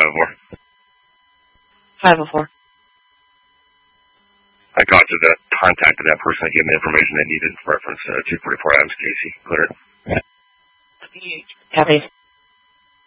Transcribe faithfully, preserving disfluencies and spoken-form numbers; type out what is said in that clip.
five oh four. five oh four. I got to that, contacted that person that gave me information I needed for reference to two forty-four Adams Casey. Clear. Copy.